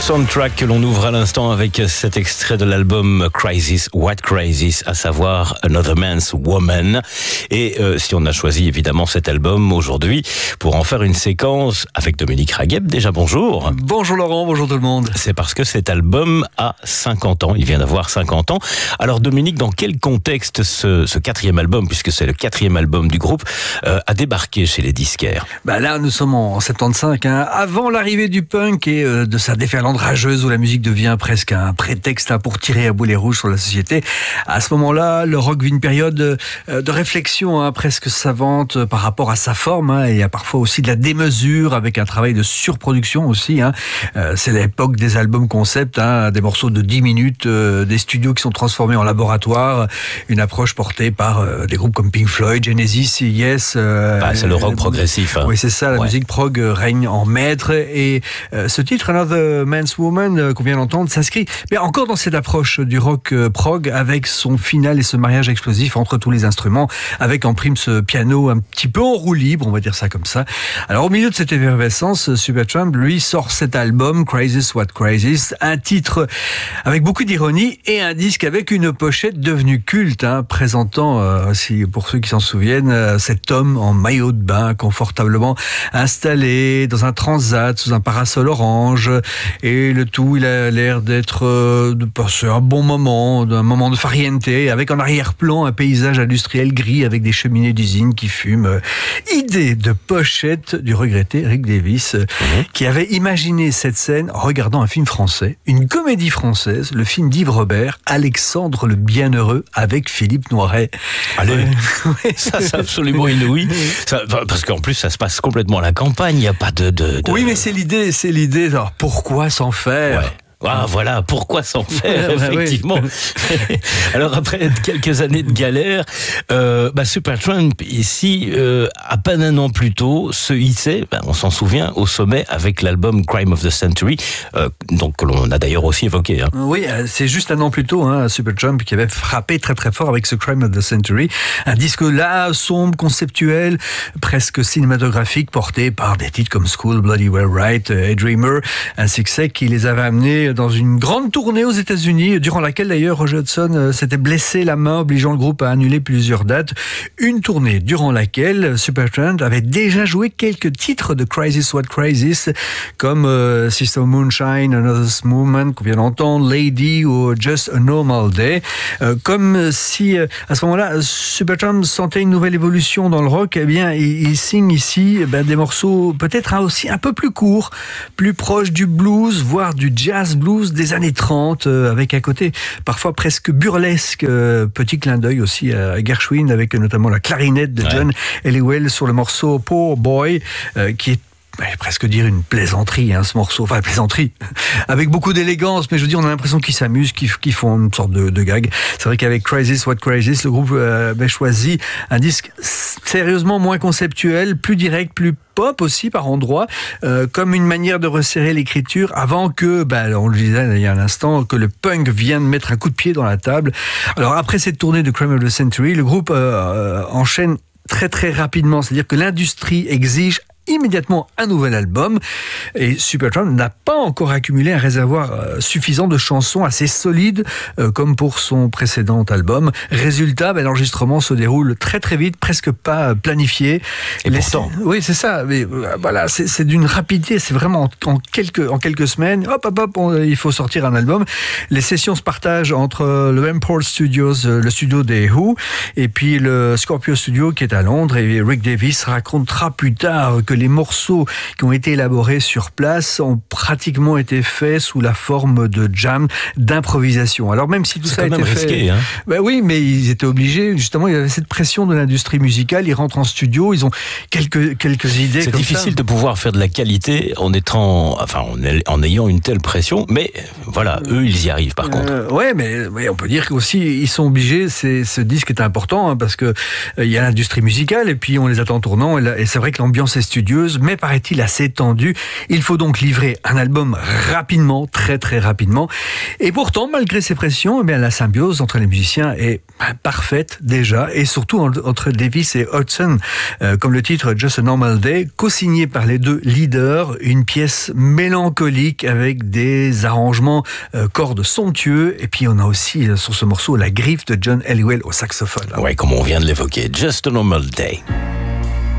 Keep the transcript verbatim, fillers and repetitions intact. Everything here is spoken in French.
Soundtrack que l'on ouvre à l'instant avec cet extrait de l'album Crisis, What Crisis, à savoir Another Man's Woman. Et euh, si on a choisi évidemment cet album aujourd'hui pour en faire une séquence avec Dominique Ragueb, déjà bonjour. Bonjour Laurent, bonjour tout le monde. C'est parce que cet album a cinquante ans, il vient d'avoir cinquante ans. Alors Dominique, dans quel contexte ce, ce quatrième album, puisque c'est le quatrième album du groupe, euh, a débarqué chez les disquaires? Bah là, nous sommes en soixante-quinze, hein, avant l'arrivée du punk et euh, de sa déferlante rageuse où la musique devient presque un prétexte hein, pour tirer à boulet rouge sur la société. À ce moment-là, le rock vit une période euh, de réflexion hein, presque savante par rapport à sa forme hein, et il y a parfois aussi de la démesure avec un travail de surproduction aussi. Hein. Euh, c'est l'époque des albums concept, hein, des morceaux de dix minutes, euh, des studios qui sont transformés en laboratoire, une approche portée par euh, des groupes comme Pink Floyd, Genesis, Yes. Euh, ah, c'est le rock progressif. Hein. Oui, c'est ça, la ouais. musique prog règne en maître et euh, ce titre, Another Man's Woman, euh, qu'on vient d'entendre, s'inscrit mais encore dans cette approche du rock euh, prog avec son final et ce mariage explosif entre tous les instruments, avec en prime ce piano un petit peu en roue libre, on va dire ça comme ça. Alors au milieu de cette effervescence, Supertramp, lui, sort cet album, Crisis, What Crisis, un titre avec beaucoup d'ironie et un disque avec une pochette devenue culte, hein, présentant, euh, si, pour ceux qui s'en souviennent, euh, cet homme en maillot de bain, confortablement installé dans un transat sous un parasol orange, et le tout, il a l'air d'être euh, de passer un bon moment, d'un moment de farniente, avec en arrière-plan un paysage industriel gris avec des cheminées d'usine qui fument. Idée de pochette du regretté Rick Davis, mmh. qui avait imaginé cette scène en regardant un film français, une comédie française, le film d'Yves Robert, Alexandre le Bienheureux, avec Philippe Noiret. Allez, ouais. ça c'est absolument inouï. Ça, parce qu'en plus, ça se passe complètement à la campagne, il n'y a pas de, de, de... Oui, mais c'est l'idée, c'est l'idée. Alors, pourquoi s'en faire ? Ouais. Ah, voilà, pourquoi s'en faire, effectivement. Alors, après quelques années de galère, euh, bah, Supertramp, ici, euh, à peine un an plus tôt, se hissait, bah, on s'en souvient, au sommet avec l'album Crime of the Century, euh, donc que l'on a d'ailleurs aussi évoqué. Hein. Oui, c'est juste un an plus tôt, hein, Supertramp qui avait frappé très très fort avec ce Crime of the Century, un disque là, sombre, conceptuel, presque cinématographique, porté par des titres comme School, Bloody Well Right, A Dreamer, un succès qui les avait amenés dans une grande tournée aux États-Unis, durant laquelle d'ailleurs Roger Hodgson s'était blessé la main, obligeant le groupe à annuler plusieurs dates. Une tournée durant laquelle Supertramp avait déjà joué quelques titres de Crisis, What Crisis, comme euh, Sister Moonshine, Another Movement qu'on vient d'entendre, Lady ou Just a Normal Day. Euh, comme si euh, à ce moment-là Supertramp sentait une nouvelle évolution dans le rock, eh bien il, il signe ici eh ben, des morceaux peut-être hein, aussi un peu plus courts, plus proches du blues, voire du jazz blues des années trente, euh, avec un côté parfois presque burlesque, euh, petit clin d'œil aussi à Gershwin, avec notamment la clarinette de John ouais. Helliwell sur le morceau Poor Boy, euh, qui est je vais presque dire une plaisanterie, hein, ce morceau, enfin plaisanterie, avec beaucoup d'élégance, mais je veux dire, on a l'impression qu'ils s'amusent, qu'ils, qu'ils font une sorte de, de gag. C'est vrai qu'avec Crisis, What Crisis, le groupe euh, avait choisi un disque sérieusement moins conceptuel, plus direct, plus pop aussi par endroits, euh, comme une manière de resserrer l'écriture avant que, bah, on le disait il y a un instant, que le punk vienne mettre un coup de pied dans la table. Alors après cette tournée de Crime of the Century, le groupe euh, enchaîne très très rapidement, c'est-à-dire que l'industrie exige immédiatement un nouvel album et Supertramp n'a pas encore accumulé un réservoir euh, suffisant de chansons assez solides euh, comme pour son précédent album. Résultat, ben, l'enregistrement se déroule très très vite, presque pas planifié. Et Les, pourtant, oui c'est ça. Mais euh, voilà, c'est, c'est d'une rapidité. C'est vraiment en, en quelques en quelques semaines. Hop hop hop, on, il faut sortir un album. Les sessions se partagent entre le Empire Studios, le studio des Who, et puis le Scorpio Studio qui est à Londres. Et Rick Davis racontera plus tard que les morceaux qui ont été élaborés sur place ont pratiquement été faits sous la forme de jam, d'improvisation. Alors même si tout c'est ça a été risqué, fait, hein. Ben oui, mais ils étaient obligés. Justement, il y avait cette pression de l'industrie musicale. Ils rentrent en studio, ils ont quelques quelques idées. C'est comme difficile ça. de pouvoir faire de la qualité en étant, enfin, en, en ayant une telle pression. Mais voilà, eux, ils y arrivent par euh, contre. Ouais, mais, mais on peut dire qu'aussi ils sont obligés. C'est, ce disque est important hein, parce que il euh, y a l'industrie musicale et puis on les attend tournant. Et, là, et c'est vrai que l'ambiance est studio. mélodieuse, mais paraît-il assez tendue. Il faut donc livrer un album rapidement, très très rapidement. Et pourtant, malgré ces pressions, eh bien, la symbiose entre les musiciens est parfaite déjà, et surtout entre Davis et Hudson, euh, comme le titre Just a Normal Day, co-signé par les deux leaders, une pièce mélancolique avec des arrangements euh, cordes somptueux, et puis on a aussi euh, sur ce morceau la griffe de John Helliwell au saxophone. Ouais, comme on vient de l'évoquer, Just a Normal Day.